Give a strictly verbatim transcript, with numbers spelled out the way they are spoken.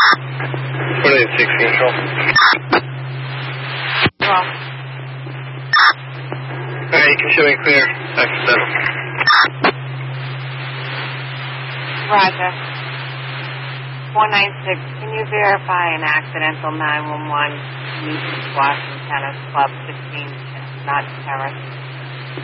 twenty-eight six control. Well. Alright, you can show me clear. Accidental. Roger. four nine six, can you verify an accidental nine one one Newton Squash and Tennis Club, sixteen Knott Terrace?